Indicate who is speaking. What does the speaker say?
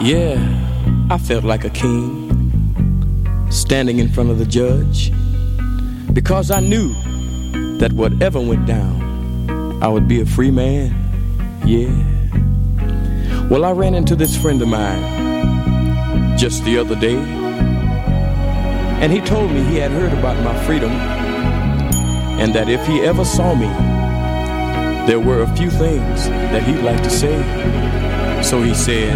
Speaker 1: Yeah, I felt like a king, standing in front of the judge, because I knew that whatever went down, I would be a free man. Yeah. Well, I ran into this friend of mine just the other day, and he told me he had heard about my freedom, and that if he ever saw me, there were a few things that he'd like to say. So he said,